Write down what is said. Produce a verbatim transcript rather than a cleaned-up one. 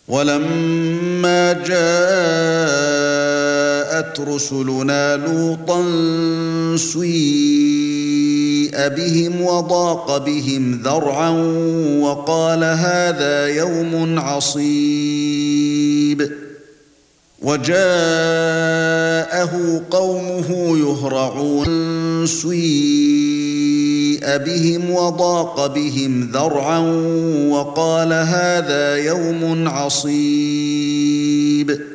وَلَمَّا جَاءَتْ رُسُلُنَا لُوطًا سِيءَ بِهِمْ وَضَاقَ بِهِمْ ذَرْعًا وَقَالَ هَذَا يَوْمٌ عَصِيبٌ وَجَاءَهُ قَوْمُهُ يُهْرَعُونَ سِيءَ بِهِمْ وَضَاقَ بِهِمْ ذَرْعًا وَقَالَ هَذَا يَوْمٌ عَصِيبٌ